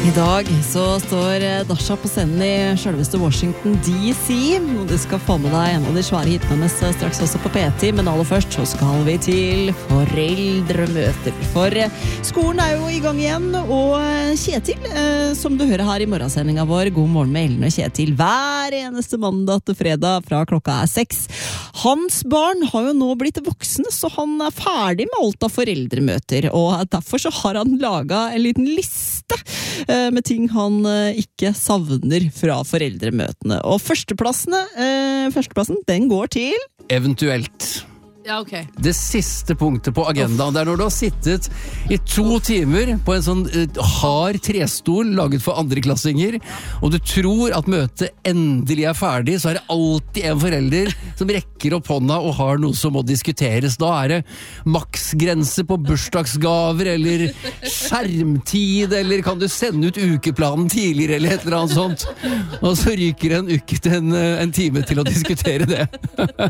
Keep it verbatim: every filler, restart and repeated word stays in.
I dag så står Dasha på scenen i selveste Washington D C, og du skal få med deg en av de svære hitene hennes straks også på P ti, men aller først så skal vi til foreldremøter. For skolen er jo i gang igjen, og Kjetil, som du hører her i morgensendingen vår, God morgen med Ellen og Kjetil, hver eneste mandag til fredag fra klokka er seks. Hans barn har jo nå blitt voksne, så han er ferdig med alt av foreldremøter, og derfor så har han laget en liten liste med ting han ikke savner fra foreldremøtene. Og førsteplassene, eh, førsteplassen, den går til... Eventuelt. Ja, ok. Det siste punktet på agendaen, det er når du har sittet i to timer på en sånn uh, hard trestol laget for andreklassinger, og du tror at møtet endelig er ferdig, så er det alltid en forelder som rekker opp hånda og har noe som må diskuteres. Da er det maksgrense på bursdagsgaver, eller skjermtid, eller kan du sende ut ukeplanen tidligere, eller et eller annet sånt. Og så ryker en uke til en, en time til å diskutere det.